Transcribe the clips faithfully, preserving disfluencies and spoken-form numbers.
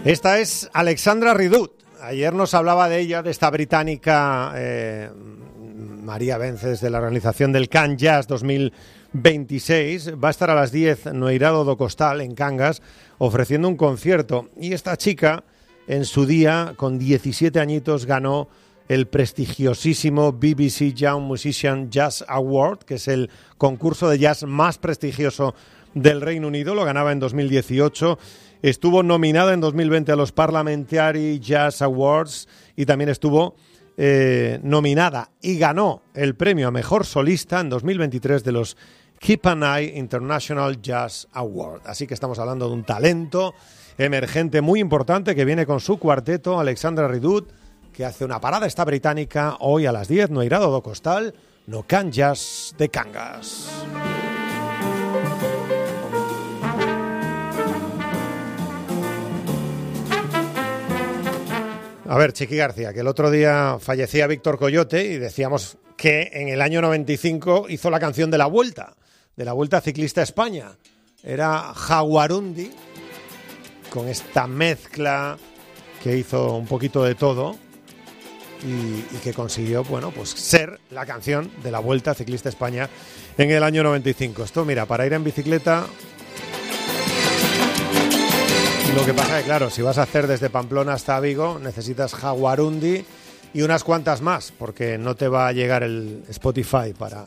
Esta es Alexandra Ridut. Ayer nos hablaba de ella, de esta británica eh, María Vences, de la organización del Can Jazz dos mil veintiséis. Va a estar a las diez no Eirado do Costal, en Cangas, ofreciendo un concierto. Y esta chica, en su día, con diecisiete añitos, ganó el prestigiosísimo B B C Young Musician Jazz Award, que es el concurso de jazz más prestigioso del Reino Unido. Lo ganaba en dos mil dieciocho. Estuvo nominada en dos mil veinte a los Parliamentary Jazz Awards y también estuvo eh, nominada y ganó el premio a Mejor Solista en dos mil veintitrés de los Keep an Eye International Jazz Award. Así que estamos hablando de un talento emergente muy importante que viene con su cuarteto, Alexandra Ridut, que hace una parada esta británica hoy a las diez no Eirado do Costal, no Can Jazz de Cangas. A ver, Chiqui García, que el otro día fallecía Víctor Coyote y decíamos que en el año noventa y cinco hizo la canción de la Vuelta, de la Vuelta Ciclista a España. Era Jaguarundi, con esta mezcla que hizo un poquito de todo y, y que consiguió, bueno, pues ser la canción de la Vuelta Ciclista a España en el año noventa y cinco. Esto, mira, para ir en bicicleta... Lo que pasa es que, claro, si vas a hacer desde Pamplona hasta Vigo, necesitas Jaguarundi y unas cuantas más, porque no te va a llegar el Spotify para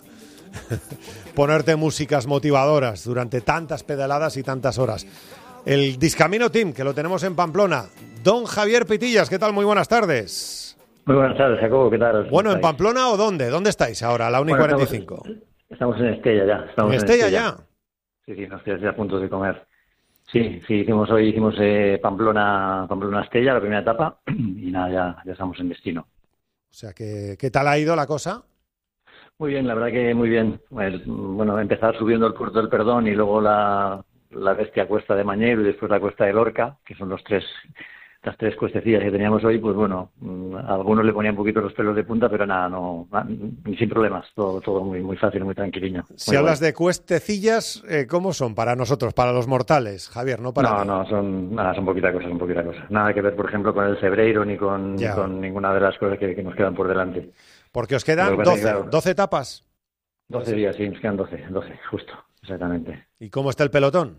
ponerte músicas motivadoras durante tantas pedaladas y tantas horas. El Discamino Team, que lo tenemos en Pamplona. Don Javier Pitillas, ¿qué tal? Muy buenas tardes. Muy buenas tardes, Jacobo, ¿qué tal? Bueno, ¿en Pamplona o dónde? ¿Dónde estáis ahora, a la una y bueno, cuarenta y cinco? Estamos, estamos en Estella ya. Estamos ¿En Estella ya? Sí, sí, nos estoy ya a punto de comer. Sí, sí, hicimos hoy hicimos eh, Pamplona, Pamplona Estella, la primera etapa, y nada, ya, ya estamos en destino. O sea, que, ¿qué tal ha ido la cosa? Muy bien, la verdad que muy bien. El, bueno, empezar subiendo el Puerto del Perdón y luego la, la bestia cuesta de Mañero y después la cuesta de Lorca, que son los tres... las tres cuestecillas que teníamos hoy, pues bueno, a algunos le ponían un poquito los pelos de punta, pero nada, no, sin problemas, todo todo muy muy fácil, muy tranquiliño. Si muy hablas bueno. de cuestecillas, eh, ¿cómo son para nosotros, para los mortales, Javier? No para No, ti. no, son nada, son poquita cosa, son poquita cosa. Nada que ver, por ejemplo, con el Cebreiro ni con, ni con ninguna de las cosas que, que nos quedan por delante. Porque os quedan doce, claro, doce etapas. doce días, sí, nos quedan doce, doce, justo, exactamente. ¿Y cómo está el pelotón?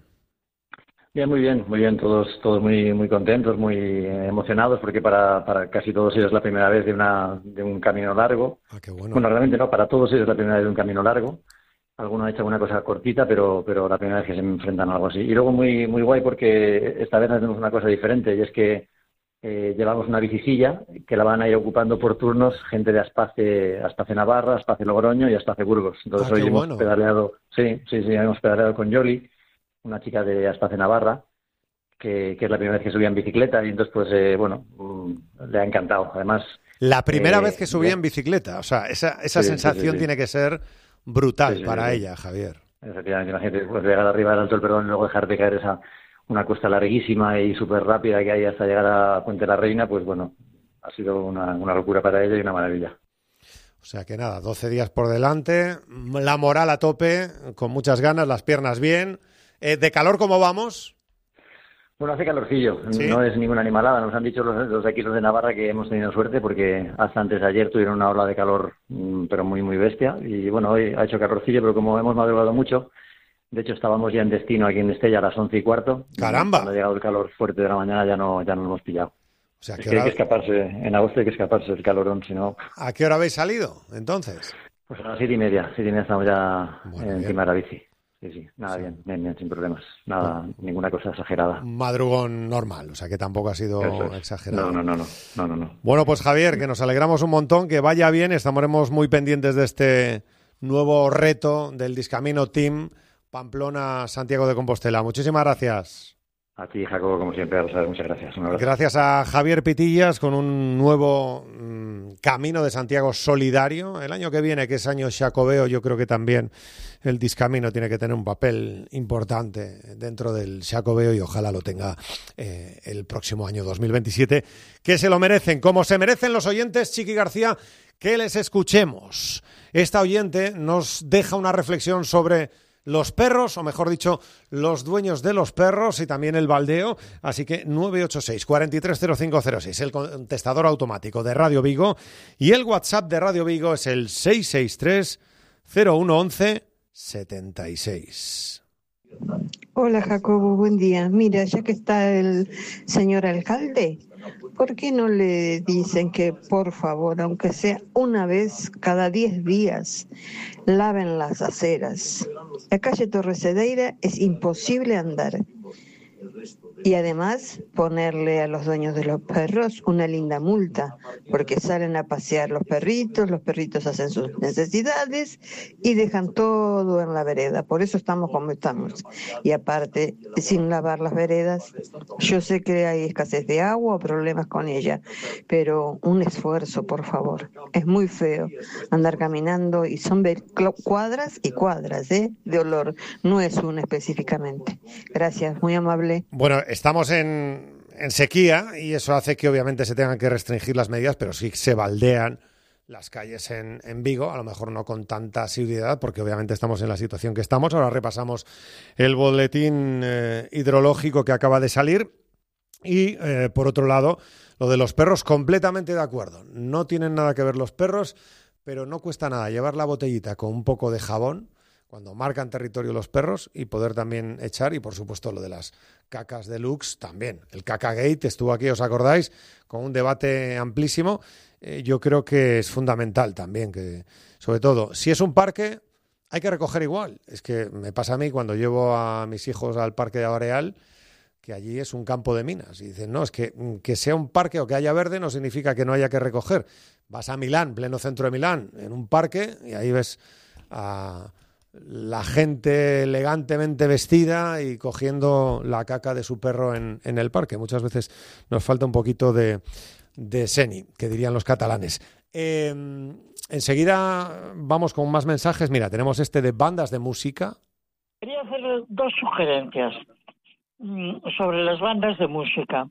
Bien, muy bien, muy bien, todos todos muy muy contentos, muy eh, emocionados, porque para, para casi todos ellos es la primera vez de una de un camino largo. Ah, qué bueno. Bueno, realmente no, para todos ellos es la primera vez de un camino largo. Algunos han hecho alguna cosa cortita, pero pero la primera vez que se enfrentan a algo así. Y luego muy muy guay porque esta vez hacemos una cosa diferente, y es que eh, llevamos una bicicilla que la van a ir ocupando por turnos gente de Aspace, Aspace Navarra, Aspace Logroño y Aspace Burgos. Entonces ah, hoy hemos bueno. pedaleado, sí, sí, sí, hemos pedaleado con Yoli, una chica de Aspace Navarra, que, que es la primera vez que subía en bicicleta, y entonces, pues, eh, bueno, mm, le ha encantado. Además... La primera eh, vez que subía en bicicleta, o sea, esa, esa sí, sensación sí, sí, sí. tiene que ser brutal sí, sí, para sí. ella, Javier. Efectivamente, imagínate, pues, llegar arriba del Alto del Perdón y luego dejarte caer esa una cuesta larguísima y súper rápida que hay hasta llegar a Puente de la Reina, pues, bueno, ha sido una, una locura para ella y una maravilla. O sea que nada, doce días por delante, la moral a tope, con muchas ganas, las piernas bien. Eh, ¿De calor cómo vamos? Bueno, hace calorcillo, ¿Sí? No es ninguna animalada. Nos han dicho los, los de aquí, los de Navarra, que hemos tenido suerte porque hasta antes de ayer tuvieron una ola de calor, pero muy, muy bestia. Y bueno, hoy ha hecho calorcillo, pero como hemos madrugado mucho, de hecho estábamos ya en destino aquí en Estella a las once y cuarto. ¡Caramba! Cuando ha llegado el calor fuerte de la mañana ya no ya no lo hemos pillado. O sea, es ¿qué que hora... hay que escaparse, en agosto hay que escaparse del calorón, si no... ¿A qué hora habéis salido, entonces? Pues a las siete y media, siete y media estamos ya bueno, encima de la bici. Sí, sí, nada, sí. Bien, bien, bien, sin problemas. Nada, bueno, ninguna cosa exagerada. Un madrugón normal, o sea que tampoco ha sido es. exagerado. No, no, no, no, no, no. Bueno, pues Javier, que nos alegramos un montón, que vaya bien, estaremos muy pendientes de este nuevo reto del Discamino Team Pamplona-Santiago de Compostela. Muchísimas gracias. A ti, Jacobo, como siempre, muchas gracias. Un abrazo. Gracias a Javier Pitillas con un nuevo mmm, Camino de Santiago solidario. El año que viene, que es año Xacobeo, yo creo que también el Discamino tiene que tener un papel importante dentro del Xacobeo y ojalá lo tenga eh, el próximo año dos mil veintisiete, que se lo merecen, como se merecen los oyentes, Chiqui García, que les escuchemos. Esta oyente nos deja una reflexión sobre los perros, o mejor dicho, los dueños de los perros y también el baldeo. Así que nueve ocho seis, cuatro tres cero cinco cero seis, el contestador automático de Radio Vigo, y el WhatsApp de Radio Vigo es el seis seis tres cero uno once setenta y seis. Hola Jacobo, buen día. Mira, ya que está el señor alcalde, ¿por qué no le dicen que por favor, aunque sea una vez cada diez días, laven las aceras? La calle Torres Cedeira es imposible andar. Y además ponerle a los dueños de los perros una linda multa, porque salen a pasear los perritos, los perritos hacen sus necesidades y dejan todo en la vereda. Por eso estamos como estamos. Y aparte, sin lavar las veredas, yo sé que hay escasez de agua o problemas con ella, pero un esfuerzo, por favor. Es muy feo andar caminando y son cuadras y cuadras, ¿eh? de olor. No es una específicamente. Gracias, muy amable. Bueno, estamos en, en sequía y eso hace que obviamente se tengan que restringir las medidas, pero sí se baldean las calles en, en Vigo, a lo mejor no con tanta asiduidad, porque obviamente estamos en la situación que estamos. Ahora repasamos el boletín eh, hidrológico que acaba de salir y, eh, por otro lado, lo de los perros, completamente de acuerdo. No tienen nada que ver los perros, pero no cuesta nada llevar la botellita con un poco de jabón cuando marcan territorio los perros y poder también echar, y por supuesto lo de las cacas deluxe también. El Cacagate estuvo aquí, ¿os acordáis?, con un debate amplísimo. Eh, yo creo que es fundamental también, que sobre todo, si es un parque, hay que recoger igual. Es que me pasa a mí cuando llevo a mis hijos al parque de Areal, que allí es un campo de minas. Y dicen, no, es que que sea un parque o que haya verde no significa que no haya que recoger. Vas a Milán, pleno centro de Milán, en un parque, y ahí ves a la gente elegantemente vestida y cogiendo la caca de su perro en, en el parque. Muchas veces nos falta un poquito de, de seni, que dirían los catalanes. Eh, enseguida vamos con más mensajes. Mira, tenemos este de bandas de música. Quería hacer dos sugerencias sobre las bandas de música.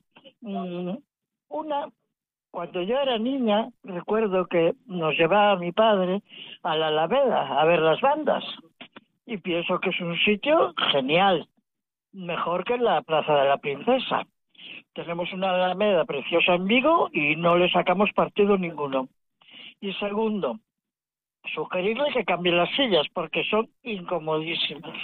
Una, cuando yo era niña, recuerdo que nos llevaba mi padre a la Alameda a ver las bandas. Y pienso que es un sitio genial, mejor que la Plaza de la Princesa. Tenemos una Alameda preciosa en Vigo y no le sacamos partido ninguno. Y segundo, sugerirle que cambie las sillas porque son incomodísimas.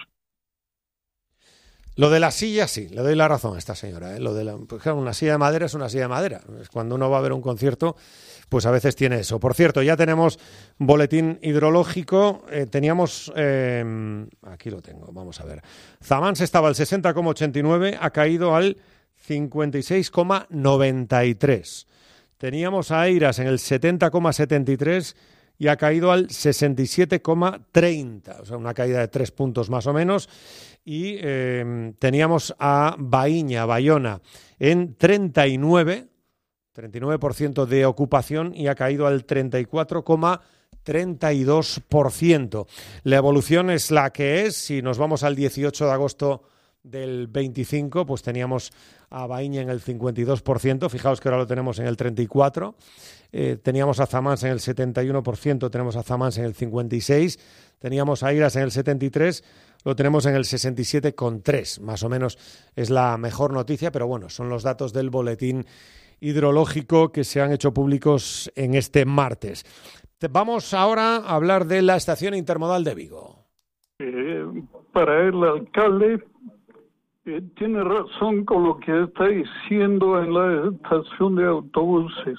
Lo de las sillas, sí, le doy la razón a esta señora, ¿eh? Lo de la, pues claro, una silla de madera es una silla de madera. Cuando uno va a ver un concierto, pues a veces tiene eso. Por cierto, ya tenemos boletín hidrológico. Eh, teníamos, eh, aquí lo tengo, vamos a ver. Zamans estaba al sesenta coma ochenta y nueve, ha caído al cincuenta y seis coma noventa y tres. Teníamos a Eiras en el setenta coma setenta y tres y ha caído al sesenta y siete coma treinta, o sea, una caída de tres puntos más o menos. Y eh, teníamos a Baíña, Bayona, en treinta y nueve, treinta y nueve por ciento de ocupación y ha caído al treinta y cuatro coma treinta y dos por ciento. La evolución es la que es. Si nos vamos al dieciocho de agosto del veinticinco, pues teníamos a Baíña en el cincuenta y dos por ciento, fijaos que ahora lo tenemos en el treinta y cuatro por ciento, eh, teníamos a Zamans en el setenta y uno por ciento, tenemos a Zamans en el cincuenta y seis por ciento, teníamos a Eiras en el setenta y tres por ciento, lo tenemos en el sesenta y siete coma tres por ciento, más o menos es la mejor noticia, pero bueno, son los datos del boletín hidrológico que se han hecho públicos en este martes. Vamos ahora a hablar de la estación intermodal de Vigo. Eh, para el alcalde, Eh, tiene razón con lo que está diciendo en la estación de autobuses.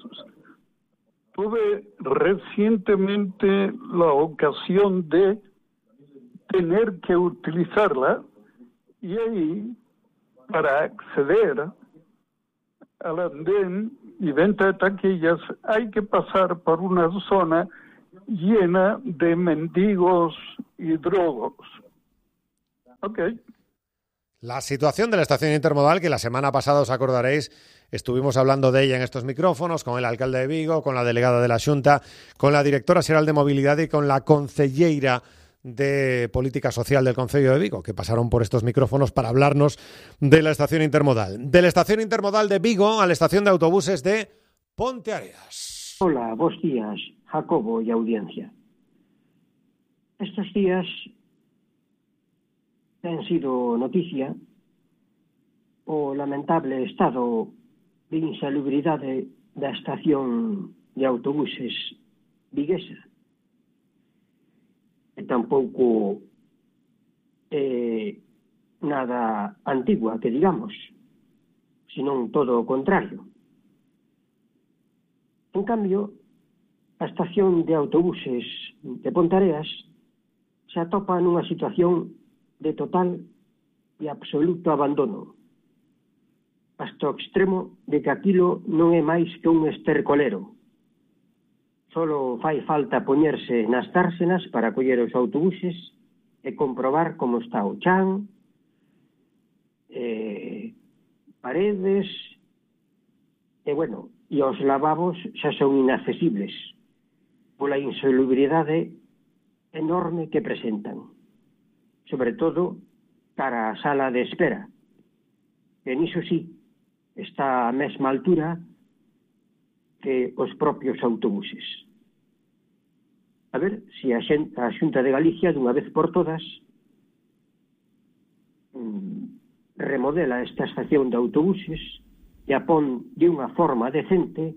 Tuve recientemente la ocasión de tener que utilizarla y ahí, para acceder al andén y venta de taquillas, hay que pasar por una zona llena de mendigos y drogos. Okay. La situación de la estación intermodal, que la semana pasada, os acordaréis, estuvimos hablando de ella en estos micrófonos, con el alcalde de Vigo, con la delegada de la Xunta, con la directora xeral de Movilidad y con la concelleira de Política Social del Concello de Vigo, que pasaron por estos micrófonos para hablarnos de la estación intermodal. De la estación intermodal de Vigo a la estación de autobuses de Ponteareas. Hola, buenos días, Jacobo y audiencia. Estos días ten sido noticia o lamentable estado de insalubridade da estación de autobuses viguesa. E tampouco eh, nada antigua, que digamos, senón todo o contrario. En cambio, a estación de autobuses de Pontareas se atopa nunha situación de total e absoluto abandono, hasta o extremo de que aquilo non é máis que un estercolero. Solo fai falta poñerse nas társenas para coller os autobuses e comprobar como está o chan, eh, paredes, e, bueno, e os lavabos xa son inaccesibles pola insalubridade enorme que presentan, sobre todo cara á sala de espera, e niso sí está a mesma altura que os propios autobuses. A ver se a, xente, a Xunta de Galicia, dunha vez por todas, mm, remodela esta estación de autobuses e a pon de unha forma decente.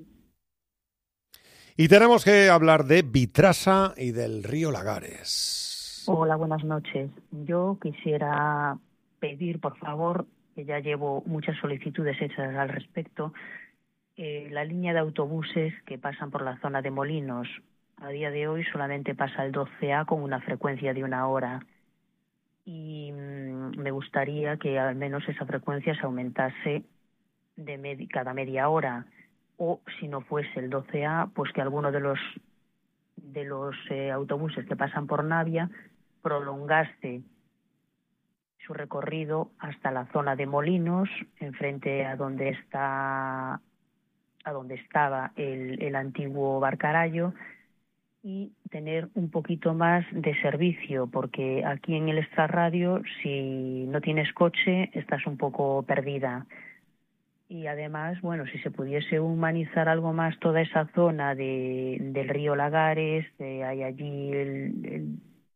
Y tenemos que hablar de Vitrasa y del río Lagares. Hola, buenas noches. Yo quisiera pedir, por favor, que ya llevo muchas solicitudes hechas al respecto, eh, la línea de autobuses que pasan por la zona de Molinos. A día de hoy solamente pasa el doce A con una frecuencia de una hora. Y mmm, me gustaría que al menos esa frecuencia se aumentase de med- cada media hora. O si no fuese el doce A, pues que alguno de los de los eh, autobuses que pasan por Navia prolongase su recorrido hasta la zona de Molinos, enfrente a donde está a donde estaba el, el antiguo Barcarallo, y tener un poquito más de servicio, porque aquí en el extrarradio, si no tienes coche, estás un poco perdida. Y además, bueno, si se pudiese humanizar algo más toda esa zona de, del río Lagares, de, hay allí el, el...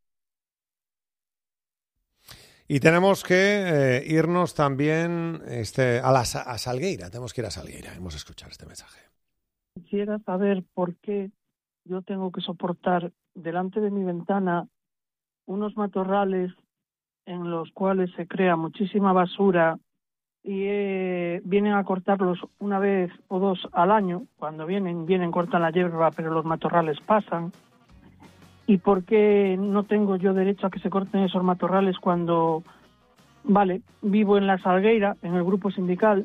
Y tenemos que eh, irnos también este, a, la, a Salgueira, tenemos que ir a Salgueira, hemos escuchado este mensaje. Quisiera saber por qué yo tengo que soportar delante de mi ventana unos matorrales en los cuales se crea muchísima basura y eh, vienen a cortarlos una vez o dos al año. Cuando vienen, vienen, cortan la hierba, pero los matorrales pasan. ¿Y por qué no tengo yo derecho a que se corten esos matorrales cuando, vale, vivo en la Salgueira, en el grupo sindical?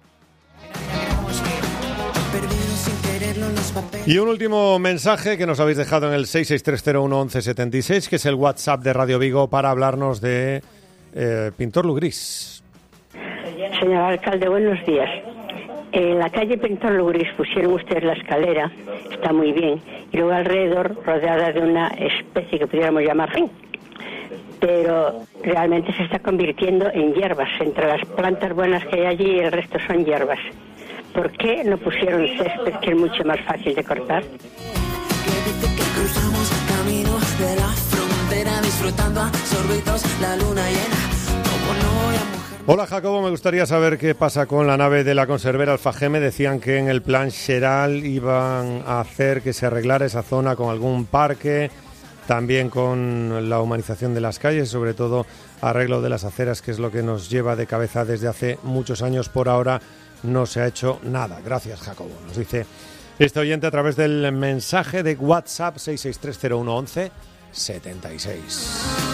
Y un último mensaje que nos habéis dejado en el seis seis tres cero uno once setenta y seis, que es el WhatsApp de Radio Vigo para hablarnos de eh, Pintor Lugrís. Señor alcalde, buenos días. En la calle Pintor Lugrís pusieron ustedes la escalera, está muy bien, y luego alrededor rodeada de una especie que pudiéramos llamar ring, pero realmente se está convirtiendo en hierbas. Entre las plantas buenas que hay allí, el resto son hierbas. ¿Por qué no pusieron césped, que es mucho más fácil de cortar? Cruzamos camino de la frontera, disfrutando a sorbitos la luna llena. Como no voy a mujer. Hola Jacobo, me gustaría saber qué pasa con la nave de la conservera Alfageme. Decían que en el plan Xeral iban a hacer que se arreglara esa zona con algún parque, también con la humanización de las calles, sobre todo arreglo de las aceras, que es lo que nos lleva de cabeza desde hace muchos años. Por ahora no se ha hecho nada. Gracias, Jacobo. Nos dice este oyente a través del mensaje de WhatsApp seis seis tres cero uno once setenta y seis.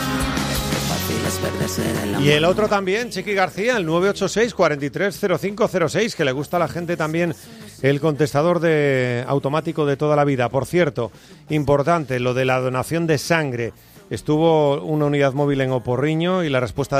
Y el otro también, Chiqui García, el nueve ocho seis, cuatro tres cero cinco cero seis, que le gusta a la gente también el contestador de automático de toda la vida. Por cierto, importante, lo de la donación de sangre. Estuvo una unidad móvil en Oporriño y la respuesta